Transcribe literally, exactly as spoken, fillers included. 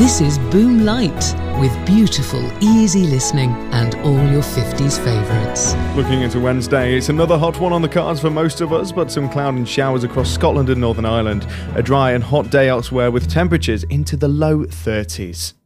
This is Boom Light, with beautiful, easy listening and all your fifties favourites. Looking into Wednesday, it's another hot one on the cards for most of us, but some cloud and showers across Scotland and Northern Ireland. A dry and hot day elsewhere with temperatures into the low thirties.